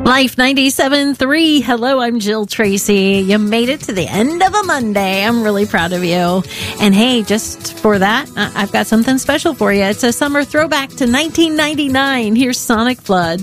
Life 97.3. Hello, I'm Jill Tracy. You made it to the end of a Monday. I'm really proud of you. And hey, just for that, I've got something special for you. It's a summer throwback to 1999. Here's Sonic Flood.